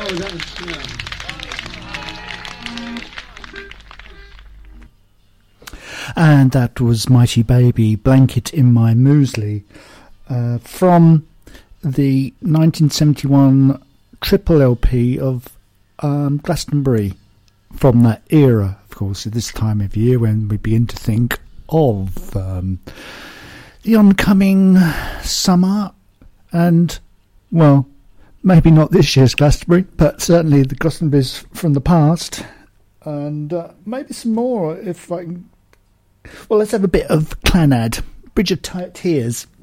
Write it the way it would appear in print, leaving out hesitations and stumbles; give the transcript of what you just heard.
And that was Mighty Baby, Blanket in My Muesli, from the 1971 triple LP of Glastonbury. From that era, of course, at this time of year when we begin to think of the oncoming summer and, well, maybe not this year's Glastonbury, but certainly the Glastonburys from the past, and maybe some more if I can. Well, let's have a bit of Clannad, Bridge of Tears.